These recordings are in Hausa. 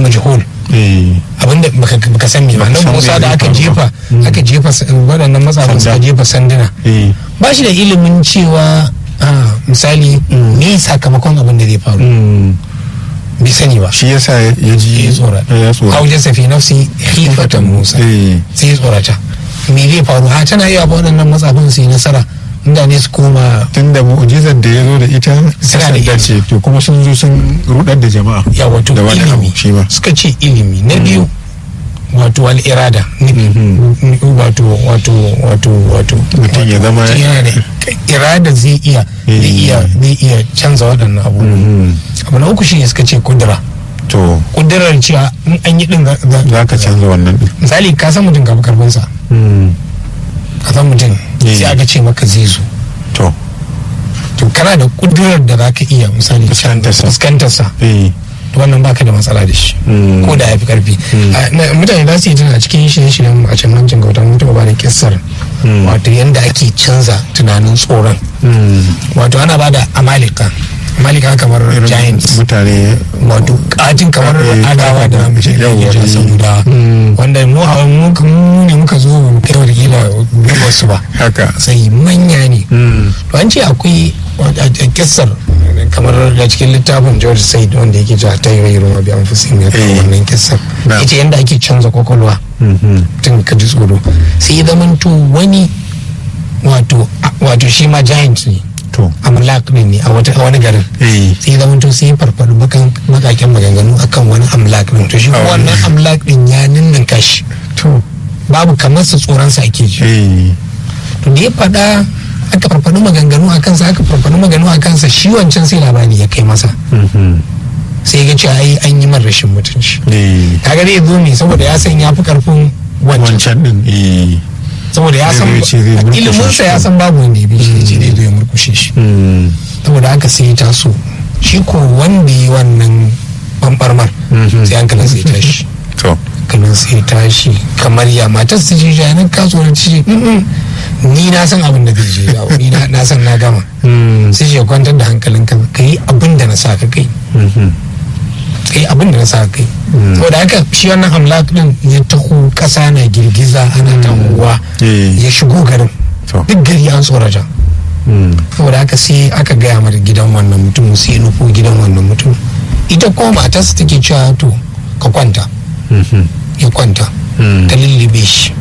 majhul abinda baka san me ba nan Musa da aka jefa waɗannan matsafan suka jefa sanduna ba shi da ilimin cewa misali me sakamakon abin da zai faru bai sani ba shi yasa ya ji ya tsora hauje safi nafsi hifatan Musa sai ya tsorata me zai faru tana iya ba waɗannan matsafin su yi nasara mutane su koma tun da mu'ujizar da ya zo da ita sanda ce to kuma sun zo sun rudar da jama'a ya wato ilimi suka ce ilimi na biyu wato al'irada wato mutum ya zama yana da irada zai iya canza waɗannan abubuwan abu na uku shine suka ce kudura to kudurar cewa in an yi din za ka canza wannan din misali ka san mutum ka karfinsa ka san mutum sai aka ce maka zai zo to kana da kudurar da za ka iya misali fuskantarsa wannan baka da matsala da shi ko da ya fi karfi mutane za su yi tana cikin shirye-shiryen a can hancin gautan mutum ba da kissar wato yadda ake canza tunanin tsoron wato ana ba da amalika kamar giants mutane wato katin kamar adawa da mace da ya jan samuda wanda mu ne muka zo mu kai wa kila wasu ba haka sai manya ne to an ce akwai kissar kamar da cikin littafin George Said wanda yake cewa ta yi ruwa bi an fusin ya kawo wannan kissar ita yadda ake canza kwakwalwa tun ka ji tsoro sai ya zamanto wani wato shi ma giant ne amlak ne a wani garin sai zama to sai farfaɗu makakin maganganu akan wani amlak din to shi wannan amlak din ya ninninka shi babu kamar su tsoron sa ake ji to da ya faɗa aka farfaɗu maganganu a kansa shi wancan sai labari ya kai masa sai ga cewa ai an yi man rashin mutunci kaga zai zo ne saboda ya san ya fi karfin wancan din saboda ya san iliminsa ya san babu wanda ya bi shi ce zai zo ya murkushe shi saboda haka sai ya taso shi ko wanda yi wannan bambarmar sai hankalin sai ya tashi hankalin sai ya tashi kamar ya matar su ce jayanan kasuwar ce ni na san abin da zai je ni na san na gama sai ce kwantar da hankalin ka yi abin da na sa ka kai abin da na sa kai saboda haka shi wannan amlak din ya taho kasa na girgiza ana tahowa ya shigo garin duk gari an tsorata saboda haka sai aka gaya mata gidan wannan mutum sai nufo gidan wannan mutum ita kuma matarsa take cewa to ka kwanta ya kwanta ta lullube shi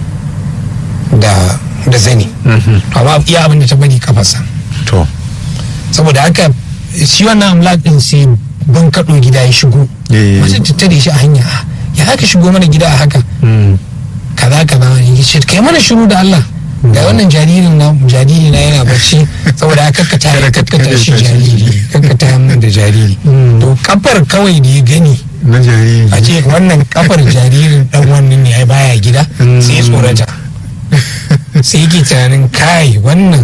da zani amma iya abin da ta bari kafarsa saboda haka shi wannan amlak din sai ban kaɗo gida ya shigo wasu tattare shi a hanya ya haka shigo mana gida a haka kaza ya ce kai mana shiru da Allah ga wannan jariri na yana bacci saboda haka kakkata shi jariri kakkata min da jariri to kafar kawai da ya gani na jariri a ce wannan kafar jaririn dan wannan ne ai baya gida sai ya tsorata sai yake tunanin kai wannan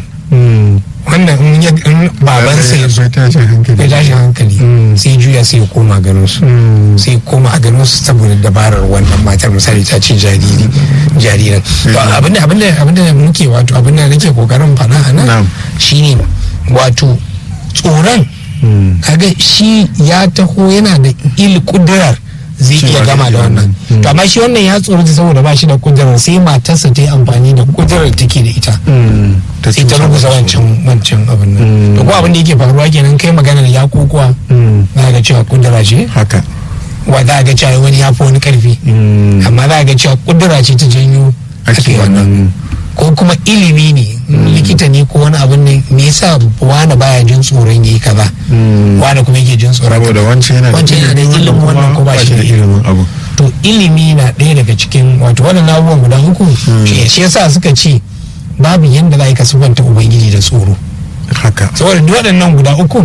in babansa ya zo ya tashi hankali sai juya sai ya koma ganin su sai ya koma a ganin su saboda dabarar wannan matar misali ta ce jaririn abinda muke wato abinda nake kokarin fana a nan shine wato tsoron kaga shi ya taho yana da kudurar zai iya gama da wannan to amma shi wannan ya tsorata saboda ba shi da kudurar sai matarsa ta yi amfani da kudurar take da ita sai ta rubuta wancan abin nan to ko abin da yake faruwa kenan kai magana da ya kokowa za ga cewa kudura ce haka wa za ga cewa wani ya fi wani karfi amma za ga cewa kudura ce ta janyo ake wannan ko kuma ilimi ne likita ne ko wani abin ne me yasa wani baya jin tsoron yayi kaza wani kuma yake jin tsoron saboda wancan yana da ilimin wannan ko ba shi da ilimin abu to ilimi na ɗaya daga cikin wato wannan abubuwan guda uku shi yasa suka ce babu yanda za ka sufanta ubangiji da tsoro haka saboda duk waɗannan guda uku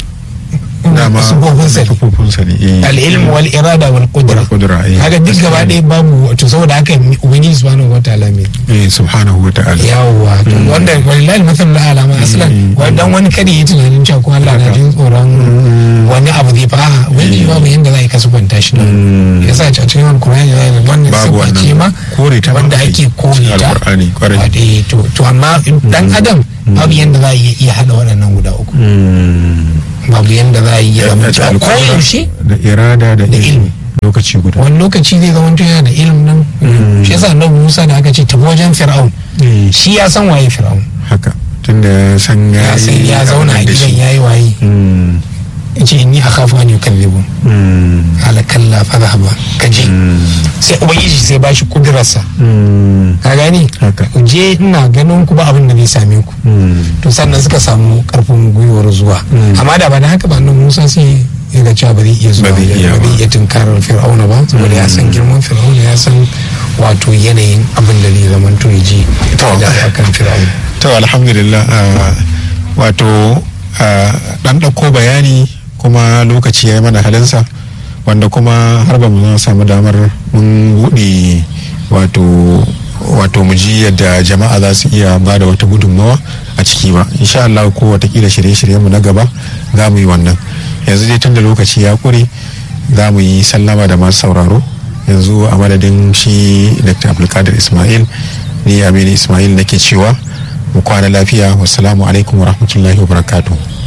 sufofinsa ne al-ilm wal irada wal qudra haka duk gaba ɗaya babu wato saboda haka ubangiji subhanahu wataala ne subhanahu wataala yawa to wanda wallahi masallu ala ma aslan dan wani kare yi tunanin cewa ko Allah na jin tsoron wani abu zai fa ubangiji babu yanda za ka sufanta shi ne yasa a cikin alqur'ani wannan sifa ce ma wanda ake kore ta to amma dan adam babu yanda za a iya hada waɗannan guda uku babu yanda za a yi zama koyaushe da irada da ilimi lokaci guda wani lokaci zai zama yana da ilimin nan shi yasa annabi Musa da aka ce tafi wajen Fir'aun shi ya san waye Fir'aun haka tunda san ya zauna a gidan yayi waye yace inni akhafu an yukallibun ala kalla fadhhaba kaje sai ubangiji sai bashi kudirarsa ka gani je ina ganin ku ba abin da zai same ku to sannan suka samu karfin gwiwar zuwa amma da ba da haka ba nan Musa sai ya ga cewa ba zai iya zuwa ba zai iya tunkarar Fir'auna ba saboda ya san girman Fir'auna ya san wato yanayin abin da zai zama to yaje da akan Fir'auna to alhamdulillah wato dan dauko bayani kuma lokaci ya yi mana halinsa wanda kuma har ba mu samu damar mun buɗe wato mu ji yadda jama'a za su iya ba da wata gudunmawa a ciki ba insha Allah ko watakila shirye-shiryenmu na gaba za mu yi wannan yanzu dai tun da lokaci ya ƙure za mu yi sallama da masu sauraro yanzu a madadin shi Dr. Abdulkadir Ismail ni Aminu Ismail nake cewa mu kwana lafiya wassalamu alaikum wa rahmatullahi wa barakatuh